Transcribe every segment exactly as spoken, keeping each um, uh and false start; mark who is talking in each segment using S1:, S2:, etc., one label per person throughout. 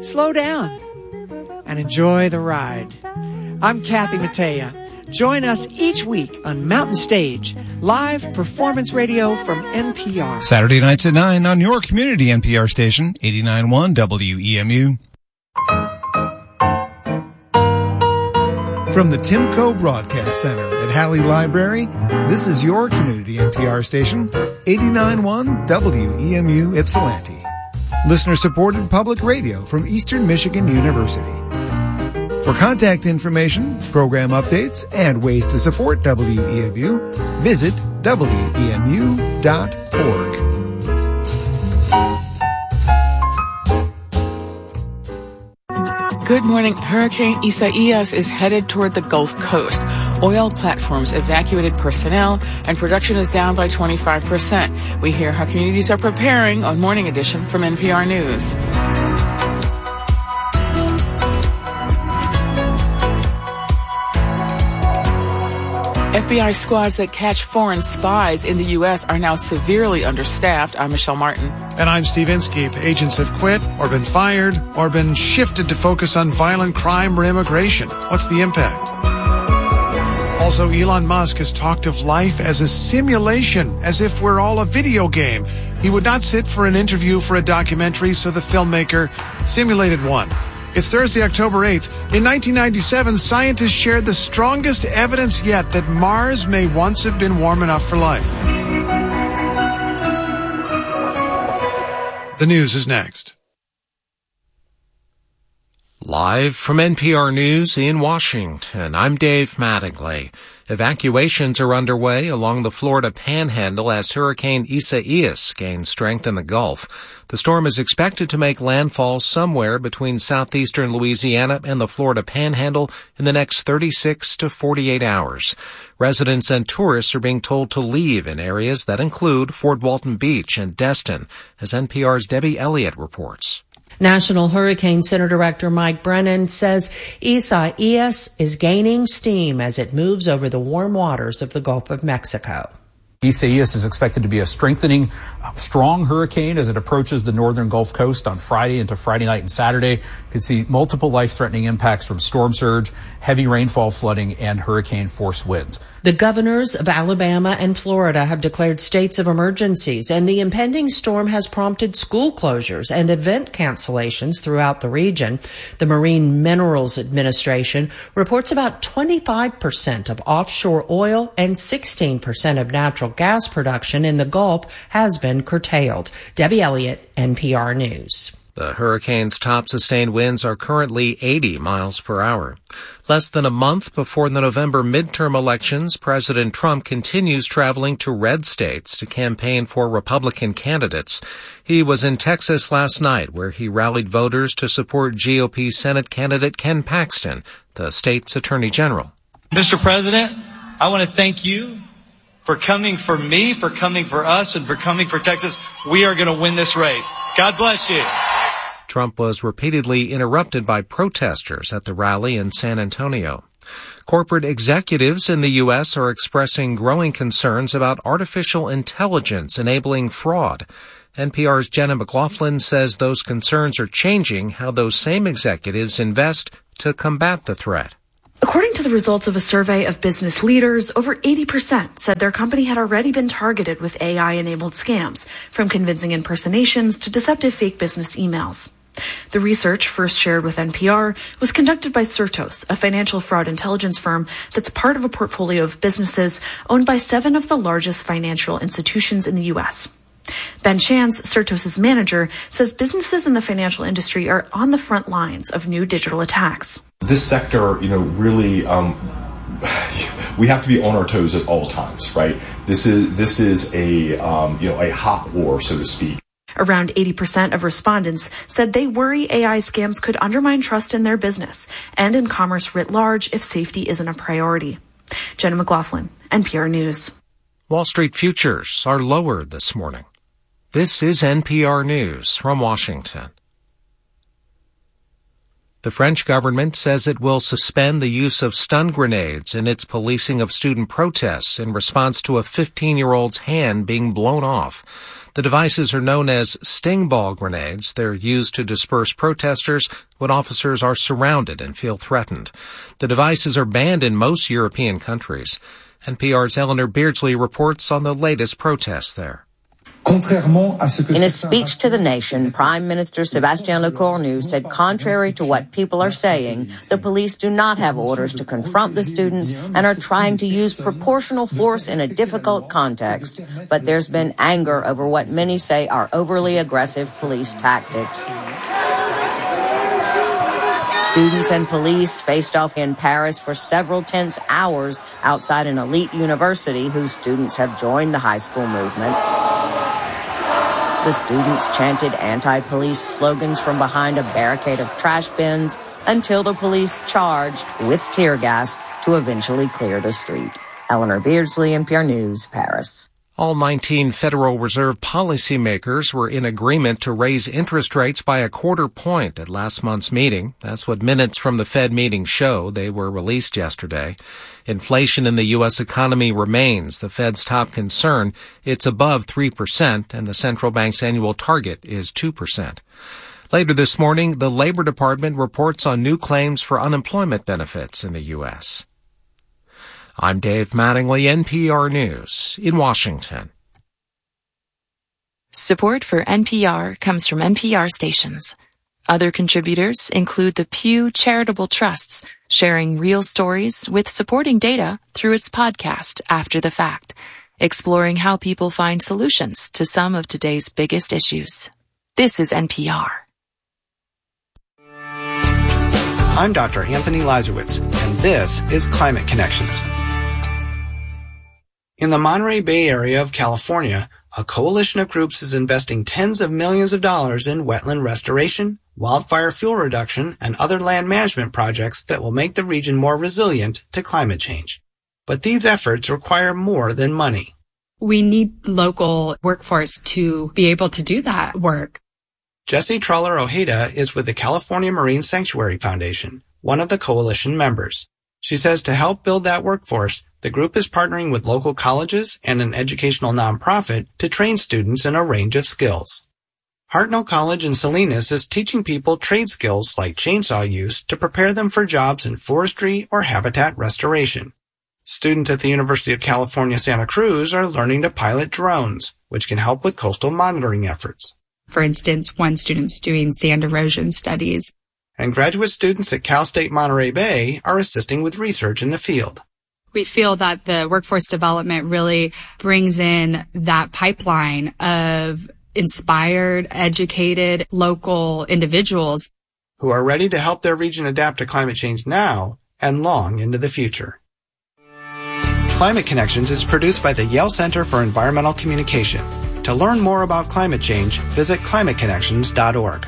S1: slow down and enjoy the ride. I'm Kathy Mattea. Join us each week on Mountain Stage, live performance radio from N P R.
S2: Saturday nights at nine on your community N P R station, eighty-nine point one W E M U. From the Timco Broadcast Center at Halley Library, this is your community N P R station, eighty-nine point one W E M U Ypsilanti. Listener-supported public radio from Eastern Michigan University. For contact information, program updates, and ways to support W E M U, visit W E M U dot org.
S3: Good morning. Hurricane Isaias is headed toward the Gulf Coast. Oil platforms evacuated personnel, and production is down by twenty-five percent. We hear how communities are preparing on Morning Edition from N P R News. F B I squads that catch foreign spies in the U S are now severely understaffed. I'm Michelle Martin.
S4: And I'm Steve Inskeep. Agents have quit or been fired or been shifted to focus on violent crime or immigration. What's the impact? Also, Elon Musk has talked of life as a simulation, as if we're all a video game. He would not sit for an interview for a documentary, so the filmmaker simulated one. It's Thursday, October eighth. In nineteen ninety-seven, scientists shared the strongest evidence yet that Mars may once have been warm enough for life. The news is next.
S5: Live from N P R News in Washington, I'm Dave Mattingly. Evacuations are underway along the Florida Panhandle as Hurricane Isaias gains strength in the Gulf. The storm is expected to make landfall somewhere between southeastern Louisiana and the Florida Panhandle in the next thirty-six to forty-eight hours. Residents and tourists are being told to leave in areas that include Fort Walton Beach and Destin, as N P R's Debbie Elliott reports.
S6: National Hurricane Center Director Mike Brennan says Isaias is gaining steam as it moves over the warm waters of the Gulf of Mexico.
S7: Isaias is expected to be a strengthening, uh, strong hurricane as it approaches the northern Gulf Coast on Friday into Friday night and Saturday. You could see multiple life-threatening impacts from storm surge, heavy rainfall, flooding, and hurricane-force winds.
S6: The governors of Alabama and Florida have declared states of emergencies, and the impending storm has prompted school closures and event cancellations throughout the region. The Marine Minerals Administration reports about twenty-five percent of offshore oil and sixteen percent of natural gas production in the Gulf has been curtailed. Debbie Elliott, N P R News.
S5: The hurricane's top sustained winds are currently eighty miles per hour. Less than a month before the November midterm elections, President Trump continues traveling to red states to campaign for Republican candidates. He was in Texas last night, where he rallied voters to support G O P Senate candidate Ken Paxton, the state's attorney general.
S8: Mister President, I want to thank you for coming for me, for coming for us, and for coming for Texas. We are going to win this race. God bless you.
S5: Trump was repeatedly interrupted by protesters at the rally in San Antonio. Corporate executives in the U S are expressing growing concerns about artificial intelligence enabling fraud. N P R's Jenna McLaughlin says those concerns are changing how those same executives invest to combat the threat.
S9: According to the results of a survey of business leaders, over eighty percent said their company had already been targeted with A I-enabled scams, from convincing impersonations to deceptive fake business emails. The research, first shared with N P R, was conducted by Certos, a financial fraud intelligence firm that's part of a portfolio of businesses owned by seven of the largest financial institutions in the U S. Ben Chance, Certos' manager, says businesses in the financial industry are on the front lines of new digital attacks.
S10: This sector, you know, really, um, we have to be on our toes at all times, right? This is this is a um, you know a hot war, so to speak.
S9: Around eighty percent of respondents said they worry A I scams could undermine trust in their business and in commerce writ large if safety isn't a priority. Jenna McLaughlin, N P R News.
S5: Wall Street futures are lower this morning. This is N P R News from Washington. The French government says it will suspend the use of stun grenades in its policing of student protests in response to a fifteen-year-old's hand being blown off. The devices are known as sting ball grenades. They're used to disperse protesters when officers are surrounded and feel threatened. The devices are banned in most European countries. N P R's Eleanor Beardsley reports on the latest protests there.
S11: In a speech to the nation, Prime Minister Sébastien Lecornu said contrary to what people are saying, the police do not have orders to confront the students and are trying to use proportional force in a difficult context. But there's been anger over what many say are overly aggressive police tactics. Students and police faced off in Paris for several tense hours outside an elite university whose students have joined the high school movement. The students chanted anti-police slogans from behind a barricade of trash bins until the police charged with tear gas to eventually clear the street. Eleanor Beardsley, N P R News, Paris.
S5: All nineteen Federal Reserve policymakers were in agreement to raise interest rates by a quarter point at last month's meeting. That's what minutes from the Fed meeting show. They were released yesterday. Inflation in the U S economy remains the Fed's top concern. It's above three percent, and the central bank's annual target is two percent. Later this morning, the Labor Department reports on new claims for unemployment benefits in the U S. I'm Dave Mattingly, N P R News in Washington.
S12: Support for N P R comes from N P R stations. Other contributors include the Pew Charitable Trusts, sharing real stories with supporting data through its podcast After the Fact, exploring how people find solutions to some of today's biggest issues. This is N P R.
S13: I'm Doctor Anthony Lazarowitz, and this is Climate Connections. In the Monterey Bay area of California, a coalition of groups is investing tens of millions of dollars in wetland restoration, wildfire fuel reduction, and other land management projects that will make the region more resilient to climate change. But these efforts require more than money.
S14: We need local workforce to be able to do that work.
S13: Jessie Troller Ojeda is with the California Marine Sanctuary Foundation, one of the coalition members. She says to help build that workforce, the group is partnering with local colleges and an educational nonprofit to train students in a range of skills. Hartnell College in Salinas is teaching people trade skills like chainsaw use to prepare them for jobs in forestry or habitat restoration. Students at the University of California, Santa Cruz are learning to pilot drones, which can help with coastal monitoring efforts.
S14: For instance, one student's doing sand erosion studies.
S13: And graduate students at Cal State Monterey Bay are assisting with research in the field.
S14: We feel that the workforce development really brings in that pipeline of inspired, educated, local individuals
S13: who are ready to help their region adapt to climate change now and long into the future. Climate Connections is produced by the Yale Center for Environmental Communication. To learn more about climate change, visit climate connections dot org.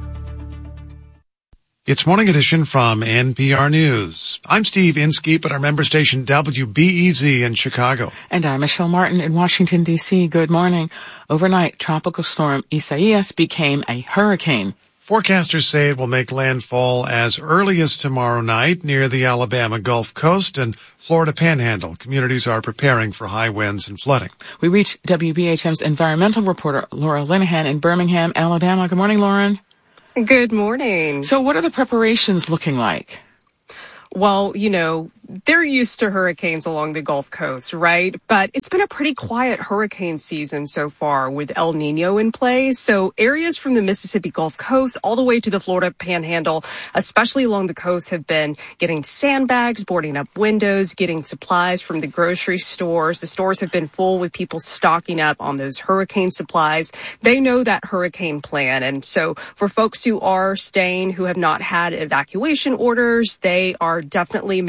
S4: It's Morning Edition from N P R News. I'm Steve Inskeep at our member station W B E Z in Chicago.
S3: And I'm Michelle Martin in Washington, D C Good morning. Overnight, Tropical Storm Isaias became a hurricane.
S4: Forecasters say it will make landfall as early as tomorrow night near the Alabama Gulf Coast and Florida Panhandle. Communities are preparing for high winds and flooding.
S3: We reached W B H M's environmental reporter Laura Linehan in Birmingham, Alabama. Good morning, Lauren.
S15: Good morning.
S3: So what are the preparations looking like?
S15: Well, you know, they're used to hurricanes along the Gulf Coast, right? But it's been a pretty quiet hurricane season so far with El Nino in play. So areas from the Mississippi Gulf Coast all the way to the Florida Panhandle, especially along the coast, have been getting sandbags, boarding up windows, getting supplies from the grocery stores. The stores have been full with people stocking up on those hurricane supplies. They know that hurricane plan. And so for folks who are staying, who have not had evacuation orders, they are definitely making those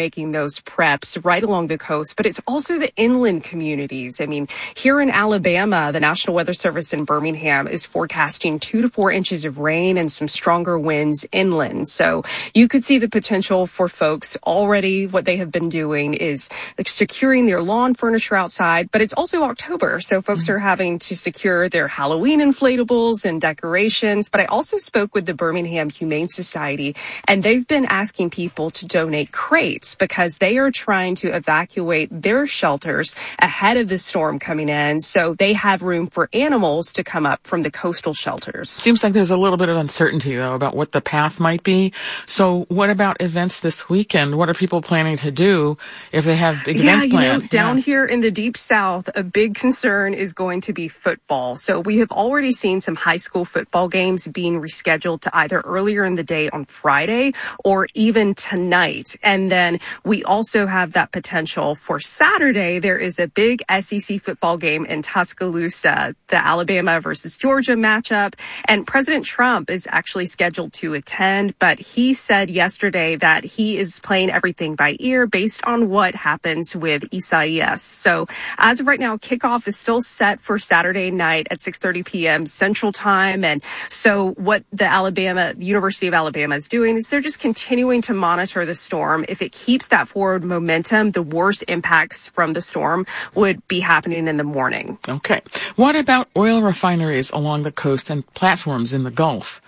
S15: those preps right along the coast, but it's also the inland communities. I mean, here in Alabama, the National Weather Service in Birmingham is forecasting two to four inches of rain and some stronger winds inland. So you could see the potential for folks already. What they have been doing is like securing their lawn furniture outside, but it's also October. So folks mm-hmm. are having to secure their Halloween inflatables and decorations. But I also spoke with the Birmingham Humane Society, and they've been asking people to donate crates because they are trying to evacuate their shelters ahead of the storm coming in. So they have room for animals to come up from the coastal shelters.
S3: Seems like there's a little bit of uncertainty, though, about what the path might be. So what about events this weekend? What are people planning to do if they have big
S15: yeah,
S3: events
S15: you
S3: planned?
S15: Know, down
S3: yeah.
S15: here in the deep south, a big concern is going to be football. So we have already seen some high school football games being rescheduled to either earlier in the day on Friday or even tonight. And then we also have that potential for Saturday. There is a big S E C football game in Tuscaloosa, the Alabama versus Georgia matchup. And President Trump is actually scheduled to attend, but he said yesterday that he is playing everything by ear based on what happens with Isaias. So as of right now, kickoff is still set for Saturday night at six thirty p.m. Central Time. And so what the Alabama, University of Alabama is doing is they're just continuing to monitor the storm. If it keeps that forward momentum, the worst impacts from the storm would be happening in the morning.
S3: Okay. What about oil refineries along the coast and platforms in the Gulf?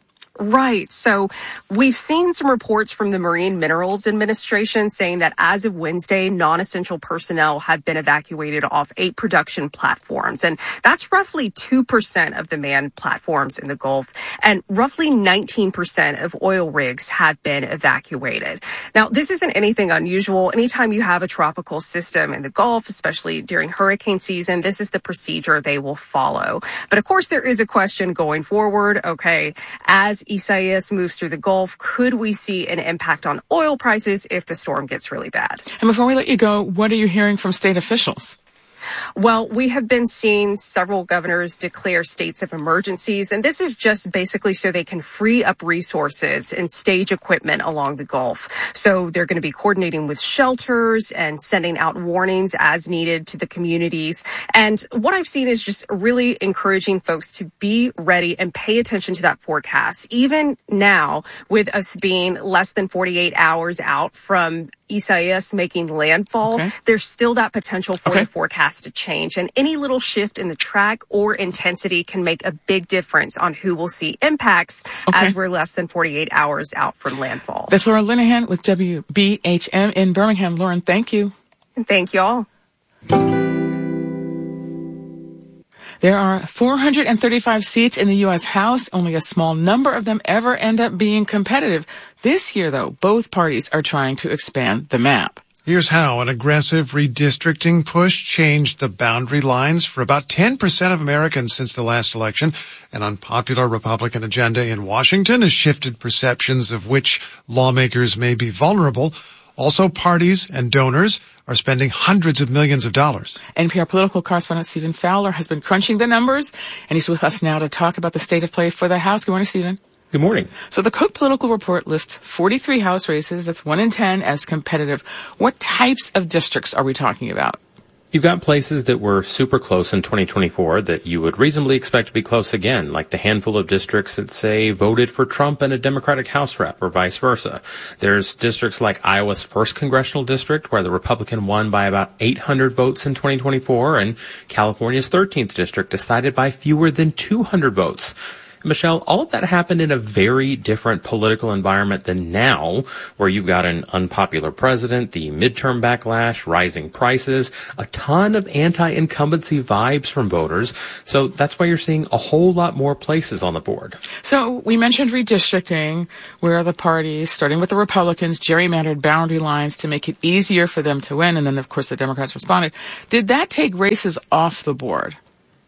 S15: Right. So we've seen some reports from the Marine Minerals Administration saying that as of Wednesday, non-essential personnel have been evacuated off eight production platforms. And that's roughly two percent of the manned platforms in the Gulf. And roughly nineteen percent of oil rigs have been evacuated. Now, this isn't anything unusual. Anytime you have a tropical system in the Gulf, especially during hurricane season, this is the procedure they will follow. But of course, there is a question going forward. Okay, as Isaias moves through the Gulf, could we see an impact on oil prices if the storm gets really bad?
S3: And before we let you go, what are you hearing from state officials?
S15: Well, we have been seeing several governors declare states of emergencies, and this is just basically so they can free up resources and stage equipment along the Gulf. So they're going to be coordinating with shelters and sending out warnings as needed to the communities. And what I've seen is just really encouraging folks to be ready and pay attention to that forecast. Even now, with us being less than forty-eight hours out from Isaias making landfall, okay. there's still that potential for okay. the forecast to change. And any little shift in the track or intensity can make a big difference on who will see impacts okay. as we're less than forty-eight hours out from landfall.
S3: That's Lauren Linehan with W B H M in Birmingham. Lauren, thank you.
S15: And thank you all.
S3: There are four hundred thirty-five seats in the U S House. Only a small number of them ever end up being competitive. This year, though, both parties are trying to expand the map.
S4: Here's how an aggressive redistricting push changed the boundary lines for about ten percent of Americans since the last election. An unpopular Republican agenda in Washington has shifted perceptions of which lawmakers may be vulnerable. Also, parties and donors are spending hundreds of millions of dollars.
S3: N P R political correspondent Stephen Fowler has been crunching the numbers, and he's with us now to talk about the state of play for the House. Good morning, Stephen.
S16: Good morning.
S3: So the Cook Political Report lists forty-three House races. That's one in ten as competitive. What types of districts are we talking about?
S16: You've got places that were super close in twenty twenty-four that you would reasonably expect to be close again, like the handful of districts that, say, voted for Trump and a Democratic House rep, or vice versa. There's districts like Iowa's first congressional district, where the Republican won by about eight hundred votes in twenty twenty-four, and California's thirteenth district decided by fewer than two hundred votes. Michelle, all of that happened in a very different political environment than now, where you've got an unpopular president, the midterm backlash, rising prices, a ton of anti-incumbency vibes from voters. So that's why you're seeing a whole lot more places on the board.
S3: So we mentioned redistricting, where the parties, starting with the Republicans, gerrymandered boundary lines to make it easier for them to win. And then, of course, the Democrats responded. Did that take races off the board?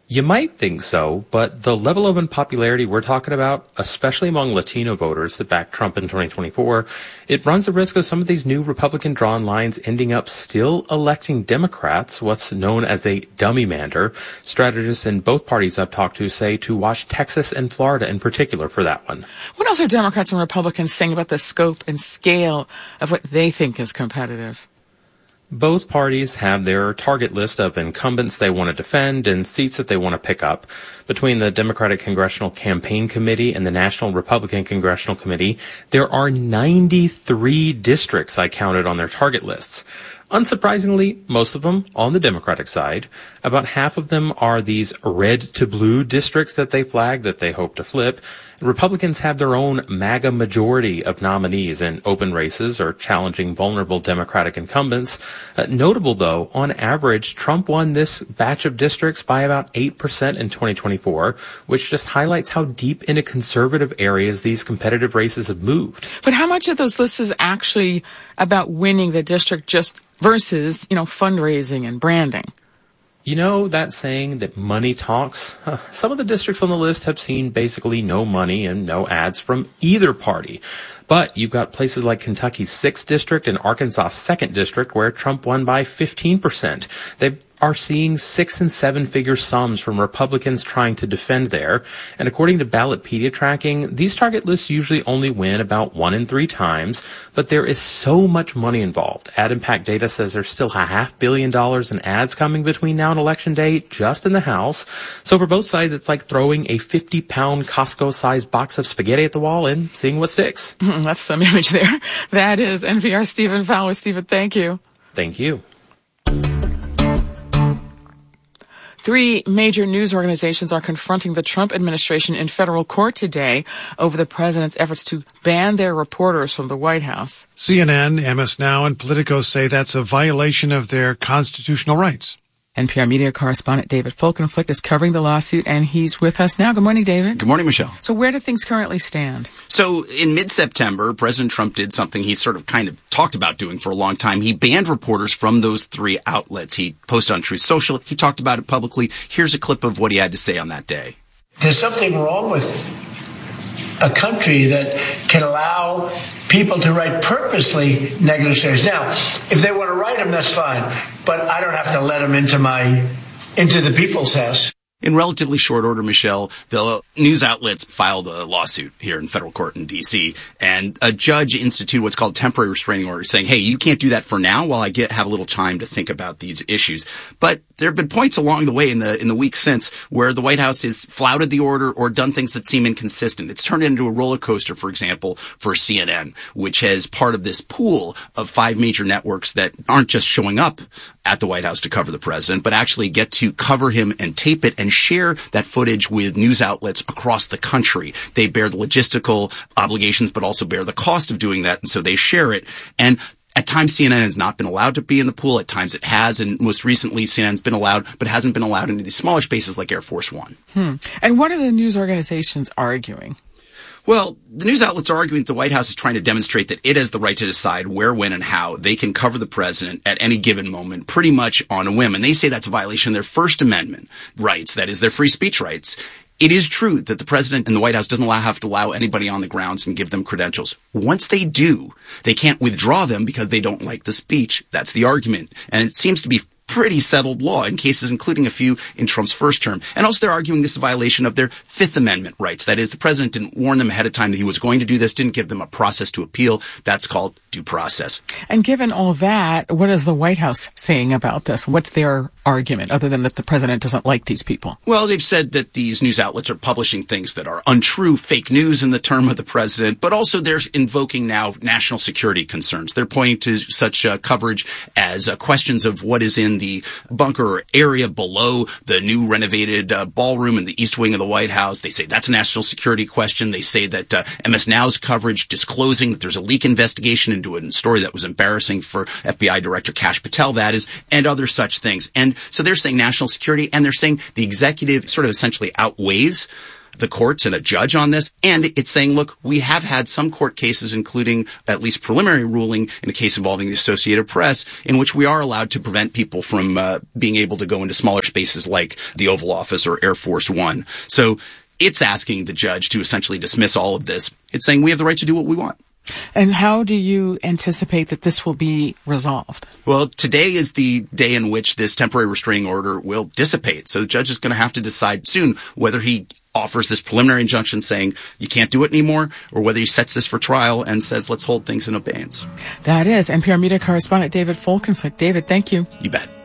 S16: You might think so, but the level of unpopularity we're talking about, especially among Latino voters that backed Trump in twenty twenty-four, it runs the risk of some of these new Republican-drawn lines ending up still electing Democrats, what's known as a dummy mander. Strategists in both parties I've talked to say to watch Texas and Florida in particular for that one.
S3: What else are Democrats and Republicans saying about the scope and scale of what they think is competitive?
S16: Both parties have their target list of incumbents they want to defend and seats that they want to pick up. Between the Democratic Congressional Campaign Committee and the National Republican Congressional Committee, there are ninety-three districts I counted on their target lists. Unsurprisingly, most of them on the Democratic side. About half of them are these red to blue districts that they flag that they hope to flip. Republicans have their own MAGA majority of nominees in open races or challenging vulnerable Democratic incumbents. Uh, notable, though, on average, Trump won this batch of districts by about eight percent in twenty twenty-four, which just highlights how deep into conservative areas these competitive races have moved.
S3: But how much of those lists is actually about winning the district just versus, you know, fundraising and branding?
S16: You know that saying that money talks? Uh, some of the districts on the list have seen basically no money and no ads from either party. But you've got places like Kentucky's sixth District and Arkansas' second District where Trump won by fifteen percent. They are seeing six and seven figure sums from Republicans trying to defend there. And according to Ballotpedia tracking, these target lists usually only win about one in three times, but there is so much money involved. Ad Impact data says there's still a half billion dollars in ads coming between now and Election Day just in the House. So for both sides, it's like throwing a fifty pound Costco-sized box of spaghetti at the wall and seeing what sticks.
S3: That's some image there. That is N P R's Stephen Fowler. Stephen, thank you.
S16: Thank you.
S3: Three major news organizations are confronting the Trump administration in federal court today over the president's efforts to ban their reporters from the White House.
S4: C N N, M S Now, and Politico say that's a violation of their constitutional rights.
S3: N P R media correspondent David Folkenflik is covering the lawsuit, and he's with us now. Good morning, David.
S17: Good morning, Michelle.
S3: So where do things currently stand?
S17: So in mid-September, President Trump did something he sort of kind of talked about doing for a long time. He banned reporters from those three outlets. He posted on Truth Social. He talked about it publicly. Here's a clip of what he had to say on that day.
S18: There's something wrong with a country that can allow people to write purposely negative stories. Now, if they want to write them, that's fine. But I don't have to let them into my, into the people's house.
S17: In relatively short order, Michelle, the news outlets filed a lawsuit here in federal court in D C, and a judge instituted what's called temporary restraining order, saying, hey, you can't do that for now while I get have a little time to think about these issues. But there have been points along the way in the in the weeks since where the White House has flouted the order or done things that seem inconsistent. It's turned into a roller coaster, for example, for C N N, which has part of this pool of five major networks that aren't just showing up at the White House to cover the president, but actually get to cover him and tape it and share that footage with news outlets across the country. They bear the logistical obligations, but also bear the cost of doing that, and so they share it. And at times, C N N has not been allowed to be in the pool. At times, it has. And most recently, C N N's been allowed, but hasn't been allowed into these smaller spaces like Air Force One.
S3: Hmm. And what are the news organizations arguing?
S17: Well, the news outlets are arguing that the White House is trying to demonstrate that it has the right to decide where, when, and how they can cover the president at any given moment, pretty much on a whim. And they say that's a violation of their First Amendment rights, that is, their free speech rights. It is true that the president and the White House doesn't allow, have to allow anybody on the grounds and give them credentials. Once they do, they can't withdraw them because they don't like the speech. That's the argument. And it seems to be pretty settled law in cases including a few in Trump's first term. And also they're arguing this is a violation of their Fifth Amendment rights. That is, the president didn't warn them ahead of time that he was going to do this, didn't give them a process to appeal. That's called due process.
S3: And given all that, what is the White House saying about this? What's their argument, other than that the president doesn't like these people?
S17: Well, they've said that these news outlets are publishing things that are untrue, fake news in the term of the president, but also they're invoking now national security concerns. They're pointing to such uh, coverage as uh, questions of what is in the bunker area below the new renovated uh, ballroom in the East Wing of the White House. They say that's a national security question. They say that uh, M S Now's coverage disclosing that there's a leak investigation into a story that was embarrassing for F B I Director Kash Patel, that is, and other such things. And so they're saying national security, and they're saying the executive sort of essentially outweighs the courts and a judge on this. And it's saying, look, we have had some court cases, including at least preliminary ruling in a case involving the Associated Press, in which we are allowed to prevent people from uh, being able to go into smaller spaces like the Oval Office or Air Force One. So it's asking the judge to essentially dismiss all of this. It's saying we have the right to do what we want.
S3: And how do you anticipate that this will be resolved?
S17: Well, today is the day in which this temporary restraining order will dissipate. So the judge is going to have to decide soon whether he offers this preliminary injunction saying you can't do it anymore, or whether he sets this for trial and says let's hold things in abeyance.
S3: That is N P R media correspondent David Folkenflik. David, thank you.
S17: You bet.